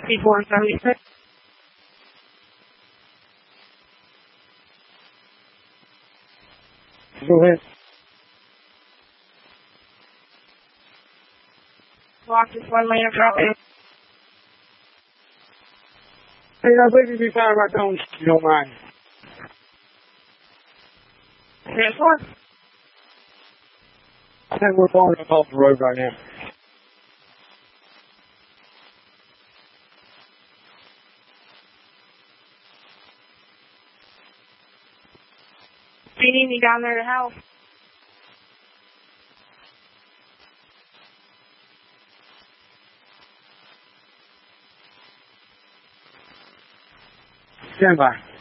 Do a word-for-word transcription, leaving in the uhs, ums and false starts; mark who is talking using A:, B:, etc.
A: Before seventy-six.
B: Go ahead.
A: Walk this one lane of traffic.
B: Hey, I think you'd be fine about those, if you don't mind.
A: This one?
B: I think we're falling up off the road right now.
A: Do you need me down there to help?
B: Stand by.